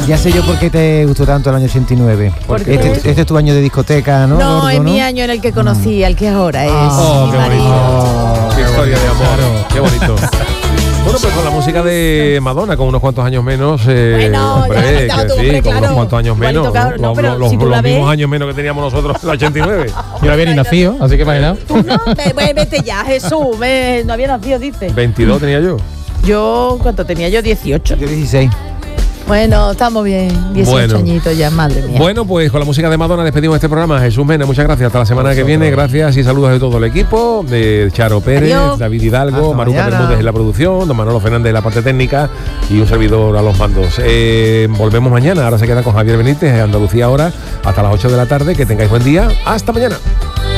Ya sé yo por qué te gustó tanto el año 89. Porque este es tu año de discoteca, ¿no? No, Gordo, es mi año en el que conocí al que ahora es. Oh, mi qué marido. bonito. Qué historia de amor. Qué bonito. Bueno, pues con la música de Madonna, con unos cuantos años menos. Bueno, hombre, ya me has que dado tú, sí, hombre, con claro. unos cuantos años Igualito, menos. claro, ¿no? no, pero Los si tú la mismos ves- años menos que teníamos nosotros en el 89. Yo no había ni nacido, así que imaginaos. Tú no, vete ya, Jesús. No había nacido, dice. 22 tenía yo. Yo, ¿cuánto tenía yo? 18. Yo 16. Bueno, estamos bien. 18 Bueno. añitos ya, madre mía. Bueno, pues con la música de Madonna despedimos este programa. Jesús Mena, muchas gracias. Hasta la semana que viene. Gracias y saludos de todo el equipo. De Charo Pérez, Adiós. David Hidalgo, Hasta Maruca mañana. Bermúdez en la producción, don Manolo Fernández en la parte técnica y un servidor a los mandos. Volvemos mañana. Ahora se quedan con Javier Benítez en Andalucía ahora hasta las 8 de la tarde. Que tengáis buen día. Hasta mañana.